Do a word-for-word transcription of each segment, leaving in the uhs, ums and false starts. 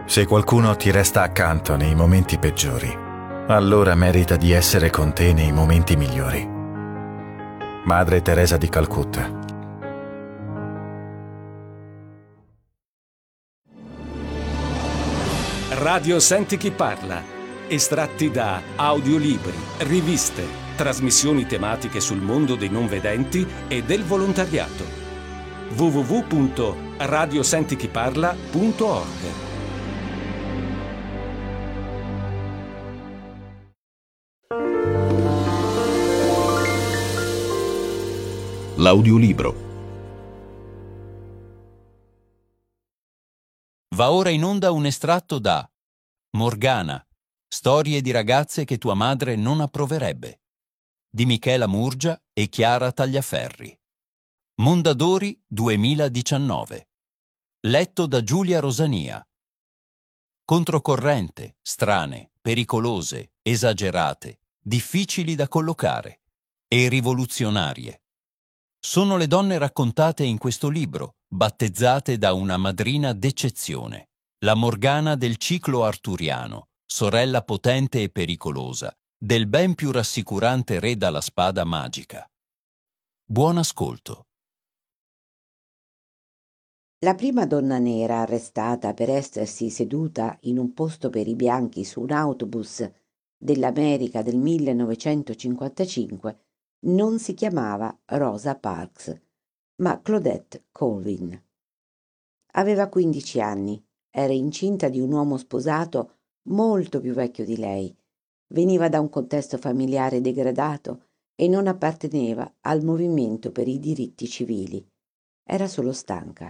Se qualcuno ti resta accanto nei momenti peggiori, allora merita di essere con te nei momenti migliori. Madre Teresa di Calcutta. Radio Senti Chi Parla. Estratti da audiolibri, riviste, trasmissioni tematiche sul mondo dei non vedenti e del volontariato. w w w punto radio senti chi parla punto org. L'audiolibro. Va ora in onda un estratto da Morgana, storie di ragazze che tua madre non approverebbe, di Michela Murgia e Chiara Tagliaferri. Mondadori duemiladiciannove. Letto da Giulia Rosania. Controcorrente, strane, pericolose, esagerate, difficili da collocare e rivoluzionarie. Sono le donne raccontate in questo libro, battezzate da una madrina d'eccezione, la Morgana del ciclo arturiano, sorella potente e pericolosa, del ben più rassicurante re dalla spada magica. Buon ascolto. La prima donna nera arrestata per essersi seduta in un posto per i bianchi su un autobus dell'America del millenovecentocinquantacinque non si chiamava Rosa Parks, ma Claudette Colvin. Aveva quindici anni, era incinta di un uomo sposato molto più vecchio di lei, veniva da un contesto familiare degradato e non apparteneva al movimento per i diritti civili. Era solo stanca.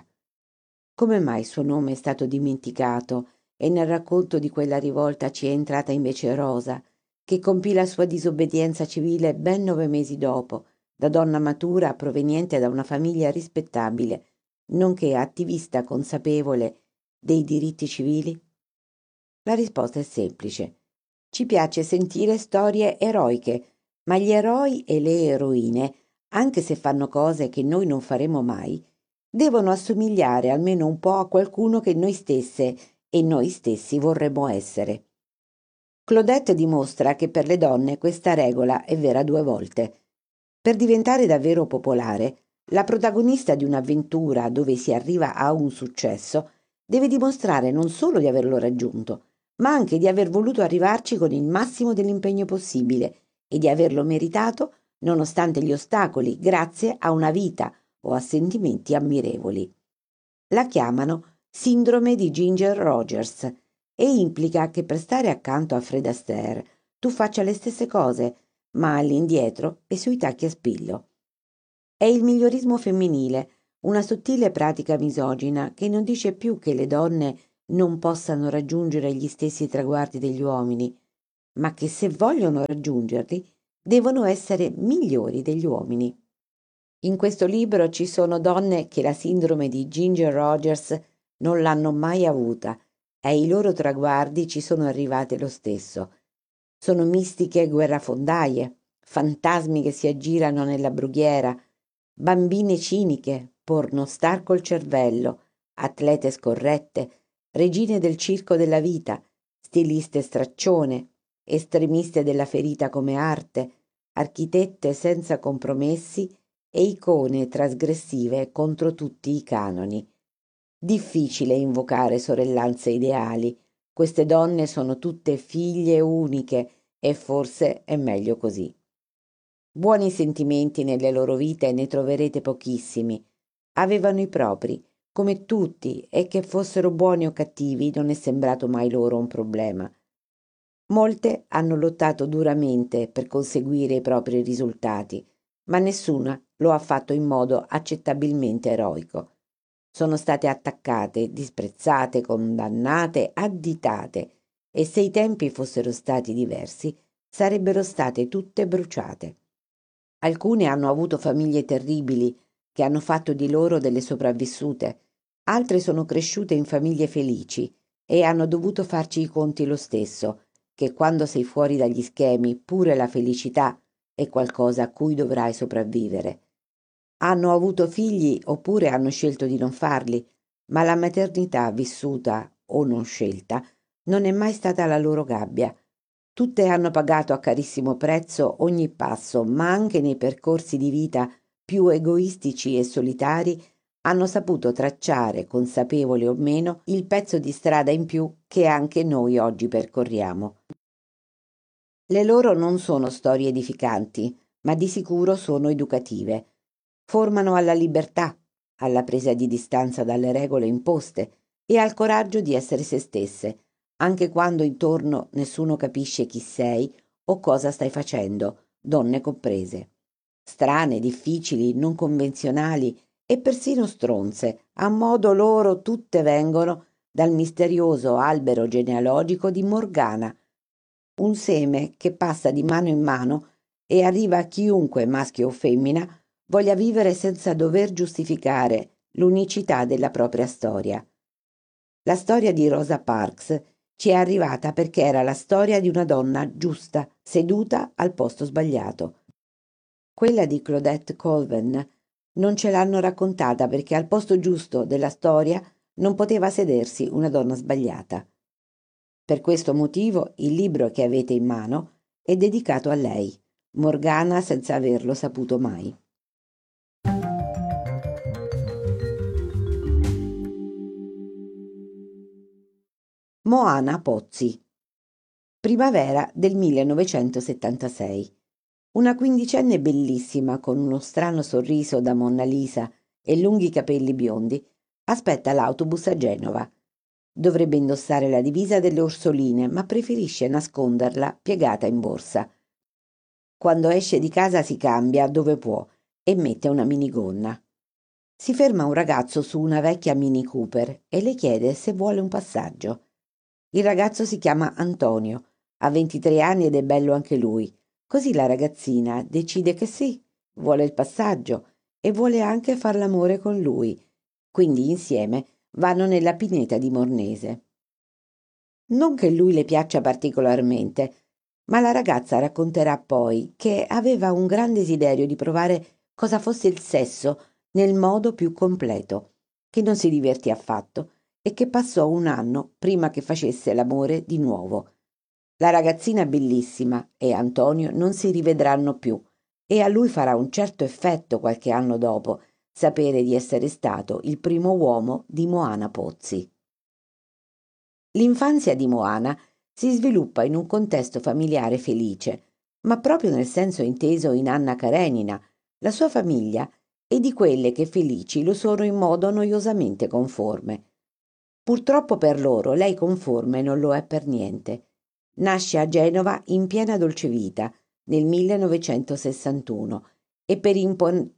Come mai il suo nome è stato dimenticato e nel racconto di quella rivolta ci è entrata invece Rosa, che compì la sua disobbedienza civile ben nove mesi dopo, da donna matura proveniente da una famiglia rispettabile, nonché attivista consapevole dei diritti civili? La risposta è semplice. Ci piace sentire storie eroiche, ma gli eroi e le eroine, anche se fanno cose che noi non faremo mai, devono assomigliare almeno un po' a qualcuno che noi stesse e noi stessi vorremmo essere. Claudette dimostra che per le donne questa regola è vera due volte. Per diventare davvero popolare, la protagonista di un'avventura dove si arriva a un successo deve dimostrare non solo di averlo raggiunto, ma anche di aver voluto arrivarci con il massimo dell'impegno possibile e di averlo meritato nonostante gli ostacoli, grazie a una vita o a sentimenti ammirevoli. La chiamano sindrome di Ginger Rogers e implica che per stare accanto a Fred Astaire tu faccia le stesse cose, ma all'indietro e sui tacchi a spillo. È il migliorismo femminile, una sottile pratica misogina che non dice più che le donne non possano raggiungere gli stessi traguardi degli uomini, ma che se vogliono raggiungerli devono essere migliori degli uomini. In questo libro ci sono donne che la sindrome di Ginger Rogers non l'hanno mai avuta e i loro traguardi ci sono arrivati lo stesso. Sono mistiche guerrafondaie, fantasmi che si aggirano nella brughiera, bambine ciniche, pornostar col cervello, atlete scorrette, regine del circo della vita, stiliste straccione, estremiste della ferita come arte, architette senza compromessi e icone trasgressive contro tutti i canoni. Difficile invocare sorellanze ideali. Queste donne sono tutte figlie uniche e forse è meglio così. Buoni sentimenti nelle loro vite ne troverete pochissimi. Avevano i propri, come tutti, e che fossero buoni o cattivi non è sembrato mai loro un problema. Molte hanno lottato duramente per conseguire i propri risultati, ma nessuna lo ha fatto in modo accettabilmente eroico. Sono state attaccate, disprezzate, condannate, additate, e se i tempi fossero stati diversi, sarebbero state tutte bruciate. Alcune hanno avuto famiglie terribili, che hanno fatto di loro delle sopravvissute, altre sono cresciute in famiglie felici e hanno dovuto farci i conti lo stesso, che quando sei fuori dagli schemi pure la felicità è qualcosa a cui dovrai sopravvivere. Hanno avuto figli oppure hanno scelto di non farli, ma la maternità vissuta o non scelta, non è mai stata la loro gabbia. Tutte hanno pagato a carissimo prezzo ogni passo, ma anche nei percorsi di vita più egoistici e solitari hanno saputo tracciare, consapevoli o meno, il pezzo di strada in più che anche noi oggi percorriamo. Le loro non sono storie edificanti, ma di sicuro sono educative. Formano alla libertà, alla presa di distanza dalle regole imposte e al coraggio di essere se stesse, anche quando intorno nessuno capisce chi sei o cosa stai facendo, donne comprese. Strane, difficili, non convenzionali e persino stronze, a modo loro tutte vengono dal misterioso albero genealogico di Morgana, un seme che passa di mano in mano e arriva a chiunque, maschio o femmina, voglia vivere senza dover giustificare l'unicità della propria storia. La storia di Rosa Parks ci è arrivata perché era la storia di una donna giusta, seduta al posto sbagliato. Quella di Claudette Colvin non ce l'hanno raccontata perché al posto giusto della storia non poteva sedersi una donna sbagliata. Per questo motivo il libro che avete in mano è dedicato a lei, Morgana senza averlo saputo mai. Moana Pozzi. Primavera del millenovecentosettantasei. Una quindicenne bellissima con uno strano sorriso da Monna Lisa e lunghi capelli biondi aspetta l'autobus a Genova. Dovrebbe indossare la divisa delle Orsoline, ma preferisce nasconderla piegata in borsa. Quando esce di casa si cambia dove può e mette una minigonna. Si ferma un ragazzo su una vecchia Mini Cooper e le chiede se vuole un passaggio. Il ragazzo si chiama Antonio, ha ventitré anni ed è bello anche lui. Così la ragazzina decide che sì, vuole il passaggio e vuole anche far l'amore con lui. Quindi insieme vanno nella pineta di Mornese. Non che lui le piaccia particolarmente, ma la ragazza racconterà poi che aveva un gran desiderio di provare cosa fosse il sesso nel modo più completo, che non si divertì affatto e che passò un anno prima che facesse l'amore di nuovo. La ragazzina bellissima e Antonio non si rivedranno più e a lui farà un certo effetto qualche anno dopo sapere di essere stato il primo uomo di Moana Pozzi. L'infanzia di Moana si sviluppa in un contesto familiare felice, ma proprio nel senso inteso in Anna Karenina, la sua famiglia è di quelle che felici lo sono in modo noiosamente conforme. Purtroppo per loro lei conforme non lo è per niente. Nasce a Genova in piena dolcevita nel millenovecentosessantuno e per impon-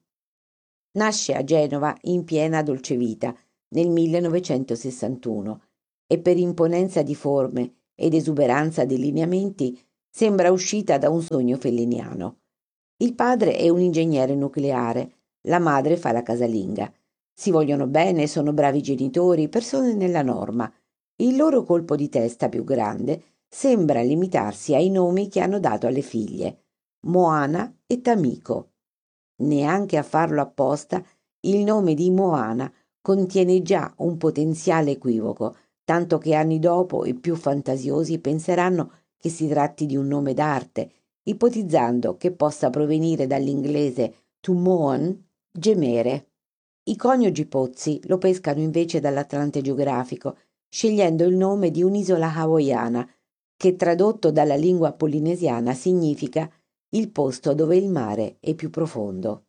Nasce a Genova in piena dolcevita nel millenovecentosessantuno e per imponenza di forme ed esuberanza di lineamenti sembra uscita da un sogno felliniano. Il padre è un ingegnere nucleare, la madre fa la casalinga. Si vogliono bene, sono bravi genitori, persone nella norma. Il loro colpo di testa più grande sembra limitarsi ai nomi che hanno dato alle figlie, Moana e Tamiko. Neanche a farlo apposta, il nome di Moana contiene già un potenziale equivoco, tanto che anni dopo i più fantasiosi penseranno che si tratti di un nome d'arte, ipotizzando che possa provenire dall'inglese to moan, gemere. I coniugi Pozzi lo pescano invece dall'Atlante geografico, scegliendo il nome di un'isola hawaiana, che tradotto dalla lingua polinesiana significa il posto dove il mare è più profondo.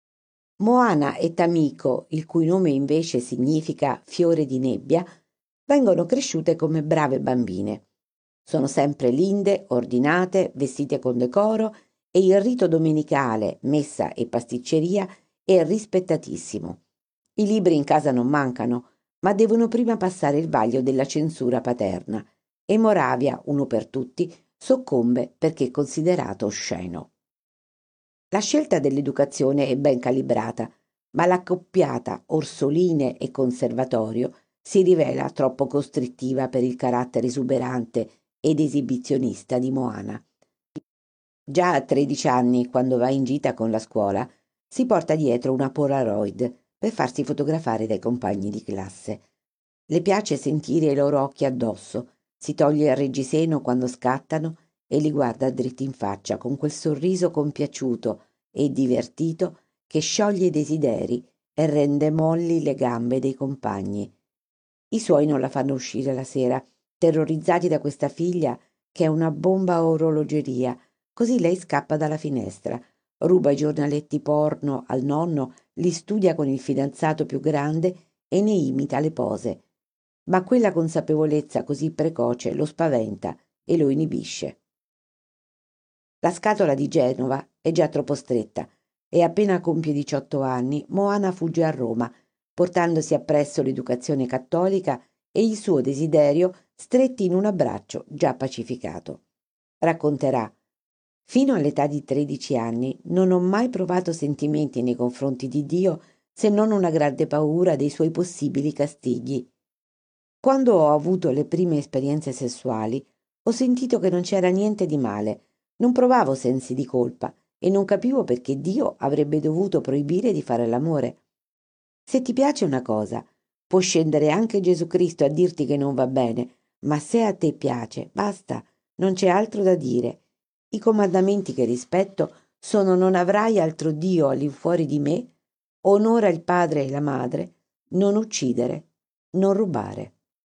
Moana e Tamiko, il cui nome invece significa fiore di nebbia, vengono cresciute come brave bambine. Sono sempre linde, ordinate, vestite con decoro e il rito domenicale, messa e pasticceria è rispettatissimo. I libri in casa non mancano, ma devono prima passare il vaglio della censura paterna e Moravia, uno per tutti, soccombe perché è considerato osceno. La scelta dell'educazione è ben calibrata, ma l'accoppiata Orsoline e Conservatorio si rivela troppo costrittiva per il carattere esuberante ed esibizionista di Moana. Già a tredici anni, quando va in gita con la scuola, si porta dietro una Polaroid per farsi fotografare dai compagni di classe. Le piace sentire i loro occhi addosso, si toglie il reggiseno quando scattano e li guarda dritti in faccia con quel sorriso compiaciuto e divertito che scioglie i desideri e rende molli le gambe dei compagni. I suoi non la fanno uscire la sera, terrorizzati da questa figlia che è una bomba a orologeria, così lei scappa dalla finestra, ruba i giornaletti porno al nonno, li studia con il fidanzato più grande e ne imita le pose. Ma quella consapevolezza così precoce lo spaventa e lo inibisce. La scatola di Genova è già troppo stretta e appena compie diciotto anni Moana fugge a Roma, portandosi appresso l'educazione cattolica e il suo desiderio stretti in un abbraccio già pacificato. Racconterà: fino all'età di tredici anni non ho mai provato sentimenti nei confronti di Dio se non una grande paura dei suoi possibili castighi. Quando ho avuto le prime esperienze sessuali ho sentito che non c'era niente di male, non provavo sensi di colpa e non capivo perché Dio avrebbe dovuto proibire di fare l'amore. Se ti piace una cosa, può scendere anche Gesù Cristo a dirti che non va bene, ma se a te piace, basta, non c'è altro da dire. I comandamenti che rispetto sono: non avrai altro Dio all'infuori di me, onora il padre e la madre, non uccidere, non rubare.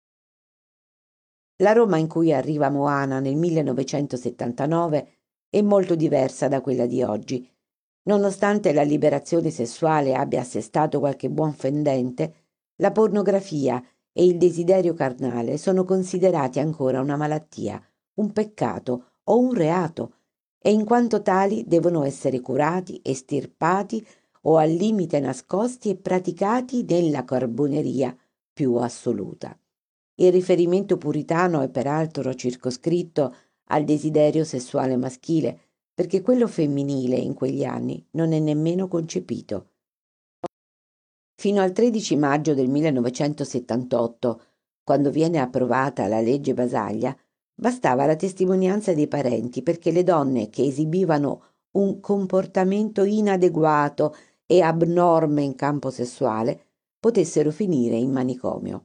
La Roma in cui arriva Moana nel millenovecentosettantanove è molto diversa da quella di oggi. Nonostante la liberazione sessuale abbia assestato qualche buon fendente, la pornografia e il desiderio carnale sono considerati ancora una malattia, un peccato o un reato, e in quanto tali devono essere curati, estirpati o al limite nascosti e praticati nella carboneria più assoluta. Il riferimento puritano è peraltro circoscritto al desiderio sessuale maschile, perché quello femminile in quegli anni non è nemmeno concepito. Fino al tredici maggio del millenovecentosettantotto, quando viene approvata la legge Basaglia, bastava la testimonianza dei parenti perché le donne che esibivano un comportamento inadeguato e abnorme in campo sessuale potessero finire in manicomio.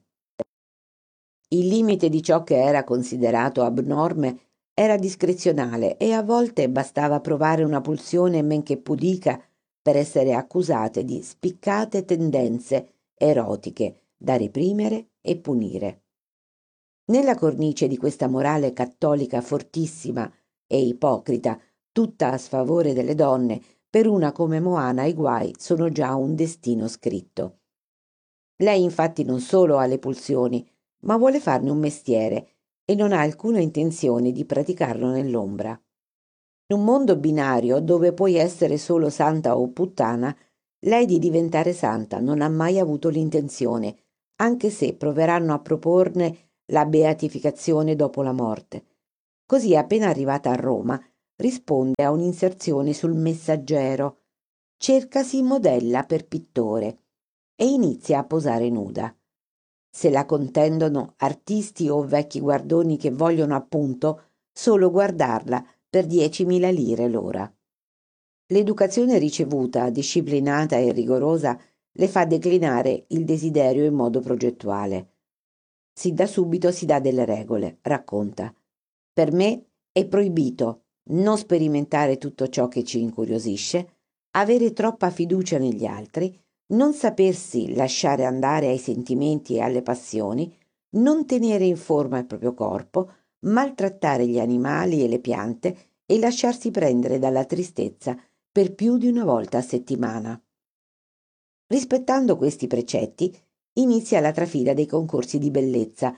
Il limite di ciò che era considerato abnorme era discrezionale e a volte bastava provare una pulsione men che pudica per essere accusate di spiccate tendenze erotiche da reprimere e punire. Nella cornice di questa morale cattolica fortissima e ipocrita, tutta a sfavore delle donne, per una come Moana i guai sono già un destino scritto. Lei infatti non solo ha le pulsioni, ma vuole farne un mestiere e non ha alcuna intenzione di praticarlo nell'ombra. In un mondo binario dove puoi essere solo santa o puttana, lei di diventare santa non ha mai avuto l'intenzione, anche se proveranno a proporne la beatificazione dopo la morte. Così, appena arrivata a Roma, risponde a un'inserzione sul Messaggero, cercasi modella per pittore e inizia a posare nuda. Se la contendono artisti o vecchi guardoni che vogliono appunto solo guardarla per diecimila lire l'ora. L'educazione ricevuta, disciplinata e rigorosa, le fa declinare il desiderio in modo progettuale. Sin da subito si dà delle regole, racconta. Per me è proibito non sperimentare tutto ciò che ci incuriosisce, avere troppa fiducia negli altri, non sapersi lasciare andare ai sentimenti e alle passioni, non tenere in forma il proprio corpo, maltrattare gli animali e le piante e lasciarsi prendere dalla tristezza per più di una volta a settimana. Rispettando questi precetti, inizia la trafila dei concorsi di bellezza,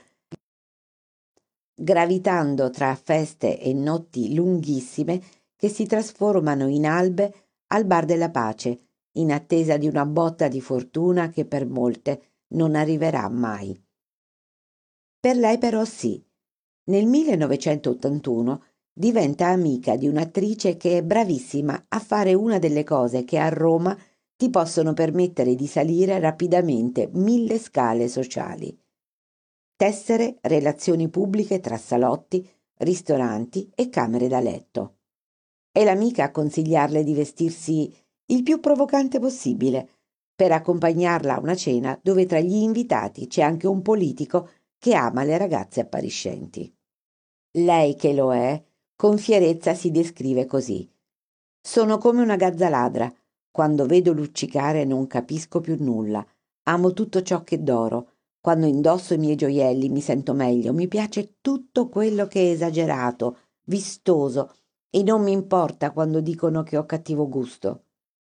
gravitando tra feste e notti lunghissime che si trasformano in albe al bar della pace, in attesa di una botta di fortuna che per molte non arriverà mai. Per lei però sì. Nel millenovecentottantuno diventa amica di un'attrice che è bravissima a fare una delle cose che a Roma ti possono permettere di salire rapidamente mille scale sociali. Tessere relazioni pubbliche tra salotti, ristoranti e camere da letto. È l'amica a consigliarle di vestirsi il più provocante possibile, per accompagnarla a una cena dove tra gli invitati c'è anche un politico che ama le ragazze appariscenti. Lei, che lo è, con fierezza si descrive così: «Sono come una gazza ladra. Quando vedo luccicare non capisco più nulla. Amo tutto ciò che d'oro. Quando indosso i miei gioielli mi sento meglio. Mi piace tutto quello che è esagerato, vistoso, e non mi importa quando dicono che ho cattivo gusto».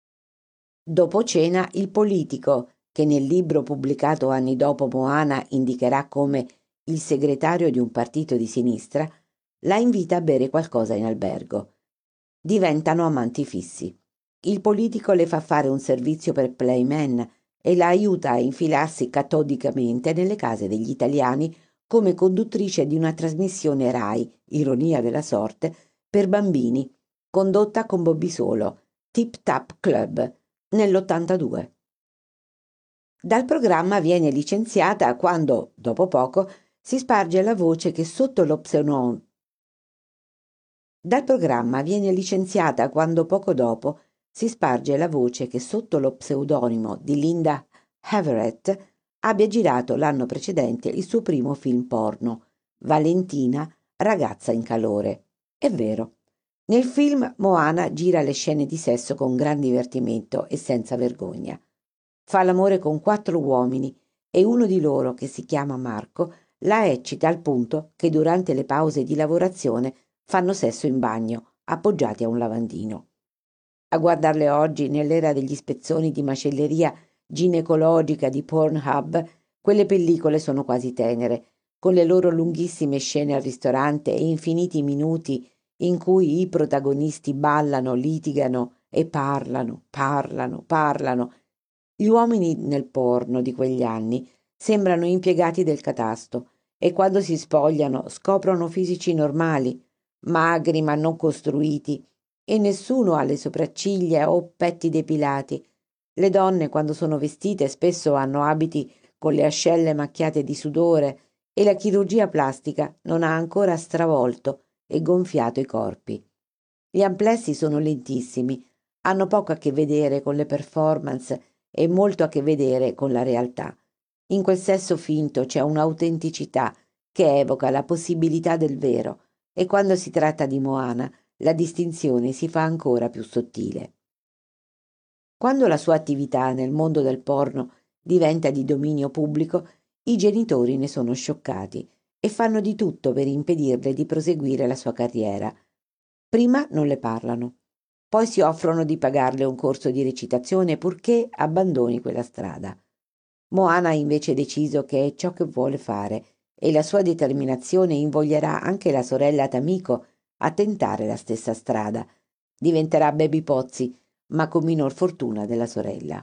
Dopo cena, il politico, che nel libro pubblicato anni dopo Moana indicherà come il segretario di un partito di sinistra, la invita a bere qualcosa in albergo. Diventano amanti fissi. Il politico le fa fare un servizio per playman e la aiuta a infilarsi catodicamente nelle case degli italiani come conduttrice di una trasmissione Rai, ironia della sorte, per bambini, condotta con Bobby Solo, Tip Tap Club, nell'ottantadue. Dal programma viene licenziata quando, dopo poco, si sparge la voce che sotto lo pseudonomo Dal programma viene licenziata quando poco dopo si sparge la voce che sotto lo pseudonimo di Linda Everett abbia girato l'anno precedente il suo primo film porno, Valentina, ragazza in calore. È vero. Nel film Moana gira le scene di sesso con gran divertimento e senza vergogna. Fa l'amore con quattro uomini e uno di loro, che si chiama Marco, la eccita al punto che durante le pause di lavorazione fanno sesso in bagno, appoggiati a un lavandino. A guardarle oggi, nell'era degli spezzoni di macelleria ginecologica di Pornhub, quelle pellicole sono quasi tenere, con le loro lunghissime scene al ristorante e infiniti minuti in cui i protagonisti ballano, litigano e parlano, parlano, parlano. Gli uomini nel porno di quegli anni sembrano impiegati del catasto e quando si spogliano scoprono fisici normali, magri ma non costruiti, e nessuno ha le sopracciglia o petti depilati. Le donne, quando sono vestite, spesso hanno abiti con le ascelle macchiate di sudore e la chirurgia plastica non ha ancora stravolto e gonfiato i corpi. Gli amplessi sono lentissimi, hanno poco a che vedere con le performance e molto a che vedere con la realtà. In quel sesso finto c'è un'autenticità che evoca la possibilità del vero, e quando si tratta di Moana la distinzione si fa ancora più sottile. Quando la sua attività nel mondo del porno diventa di dominio pubblico, i genitori ne sono scioccati e fanno di tutto per impedirle di proseguire la sua carriera. Prima non le parlano, poi si offrono di pagarle un corso di recitazione purché abbandoni quella strada. Moana ha invece deciso che è ciò che vuole fare e la sua determinazione invoglierà anche la sorella Tamiko a tentare la stessa strada. Diventerà Baby Pozzi, ma con minor fortuna della sorella.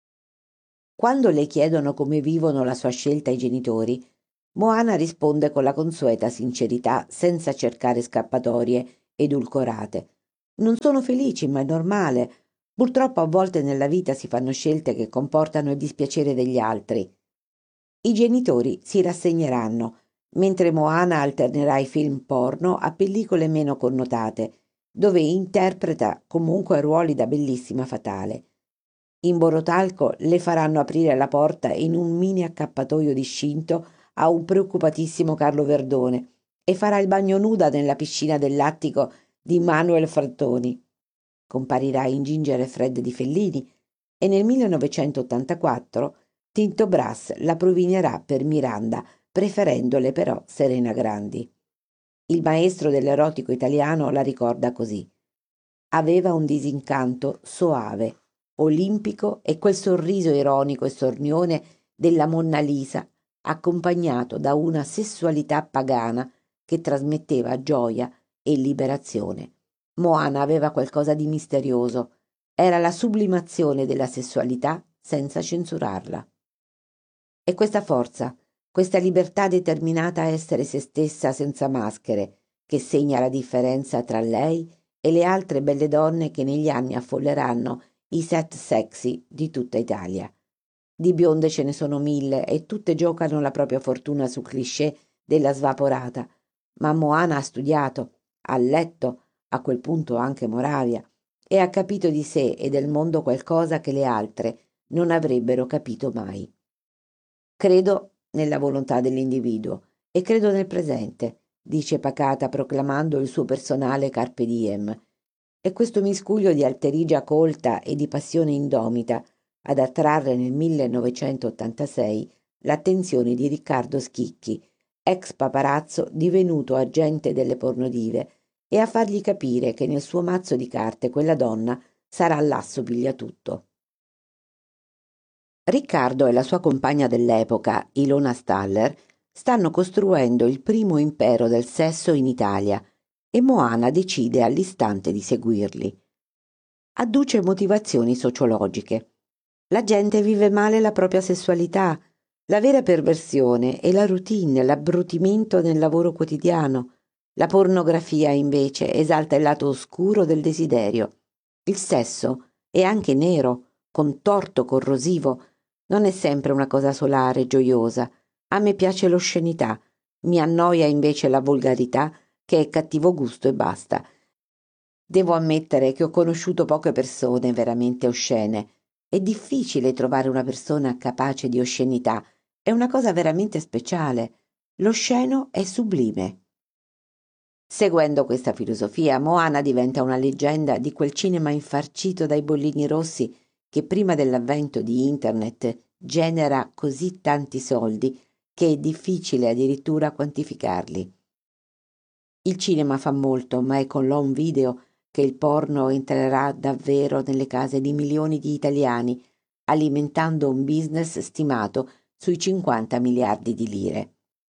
Quando le chiedono come vivono la sua scelta i genitori, Moana risponde con la consueta sincerità, senza cercare scappatorie edulcorate. Non sono felici, ma è normale. Purtroppo a volte nella vita si fanno scelte che comportano il dispiacere degli altri. I genitori si rassegneranno, mentre Moana alternerà i film porno a pellicole meno connotate, dove interpreta comunque ruoli da bellissima fatale. In Borotalco le faranno aprire la porta in un mini accappatoio discinto a un preoccupatissimo Carlo Verdone e farà il bagno nuda nella piscina dell'attico di Manuel Frattoni. Comparirà in Ginger e Fred di Fellini e nel millenovecentottantaquattro Tinto Brass la provinerà per Miranda, preferendole però Serena Grandi. Il maestro dell'erotico italiano la ricorda così: aveva un disincanto soave, olimpico e quel sorriso ironico e sornione della Monna Lisa, accompagnato da una sessualità pagana che trasmetteva gioia e liberazione. Moana aveva qualcosa di misterioso, era la sublimazione della sessualità senza censurarla. E questa forza, questa libertà determinata a essere se stessa senza maschere, che segna la differenza tra lei e le altre belle donne che negli anni affolleranno i set sexy di tutta Italia. Di bionde ce ne sono mille e tutte giocano la propria fortuna su cliché della svaporata, ma Moana ha studiato, ha letto, a quel punto anche Moravia, e ha capito di sé e del mondo qualcosa che le altre, non avrebbero capito mai. Credo nella volontà dell'individuo e credo nel presente, dice pacata proclamando il suo personale carpe diem. È questo miscuglio di alterigia colta e di passione indomita ad attrarre nel millenovecentottantasei l'attenzione di Riccardo Schicchi, ex paparazzo divenuto agente delle pornodive, e a fargli capire che nel suo mazzo di carte quella donna sarà l'asso pigliatutto. Riccardo e la sua compagna dell'epoca, Ilona Staller, stanno costruendo il primo impero del sesso in Italia e Moana decide all'istante di seguirli. Adduce motivazioni sociologiche. La gente vive male la propria sessualità, la vera perversione è la routine, l'abbrutimento nel lavoro quotidiano. La pornografia, invece, esalta il lato oscuro del desiderio. Il sesso è anche nero, contorto, corrosivo. Non è sempre una cosa solare, gioiosa. A me piace l'oscenità, mi annoia invece la volgarità, che è cattivo gusto e basta. Devo ammettere che ho conosciuto poche persone veramente oscene. È difficile trovare una persona capace di oscenità, è una cosa veramente speciale. L'osceno è sublime. Seguendo questa filosofia, Moana diventa una leggenda di quel cinema infarcito dai bollini rossi che prima dell'avvento di Internet genera così tanti soldi che è difficile addirittura quantificarli. Il cinema fa molto, ma è con l'home video che il porno entrerà davvero nelle case di milioni di italiani, alimentando un business stimato sui cinquanta miliardi di lire.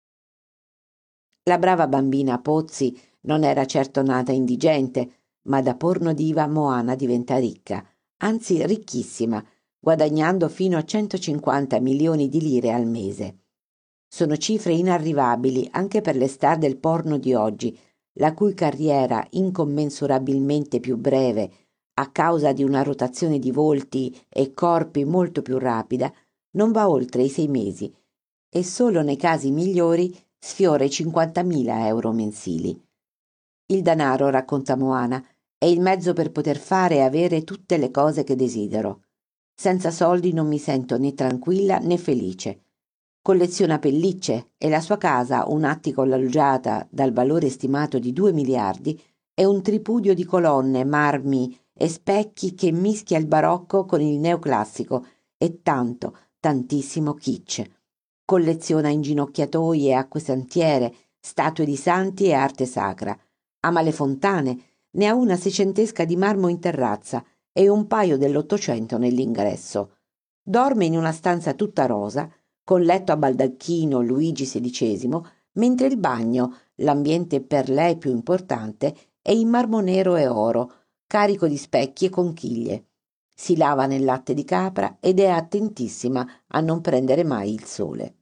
La brava bambina Pozzi non era certo nata indigente, ma da pornodiva Moana diventa ricca, anzi ricchissima, guadagnando fino a centocinquanta milioni di lire al mese. Sono cifre inarrivabili anche per le star del porno di oggi, la cui carriera incommensurabilmente più breve, a causa di una rotazione di volti e corpi molto più rapida, non va oltre i sei mesi e solo nei casi migliori sfiora i cinquantamila euro mensili. Il denaro, racconta Moana, è il mezzo per poter fare e avere tutte le cose che desidero. Senza soldi non mi sento né tranquilla né felice. Colleziona pellicce e la sua casa, un attico alloggiata dal valore stimato di due miliardi, è un tripudio di colonne, marmi e specchi che mischia il barocco con il neoclassico e tanto, tantissimo kitsch. Colleziona inginocchiatoi e acquesantiere, statue di santi e arte sacra. Ama le fontane, ne ha una seicentesca di marmo in terrazza e un paio dell'Ottocento nell'ingresso. Dorme in una stanza tutta rosa, con letto a baldacchino Luigi sedicesimo, mentre il bagno, l'ambiente per lei più importante, è in marmo nero e oro, carico di specchi e conchiglie. Si lava nel latte di capra ed è attentissima a non prendere mai il sole.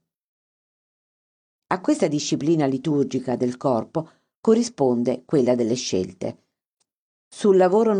A questa disciplina liturgica del corpo corrisponde quella delle scelte. Sul lavoro